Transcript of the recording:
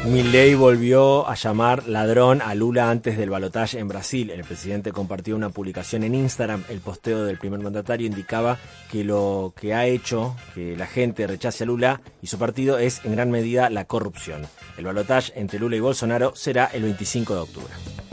Milei volvió a llamar ladrón a Lula antes del balotaje en Brasil. El presidente compartió una publicación en Instagram. El posteo del primer mandatario indicaba que lo que ha hecho que la gente rechace a Lula y su partido es en gran medida la corrupción. El balotaje entre Lula y Bolsonaro será el 25 de octubre.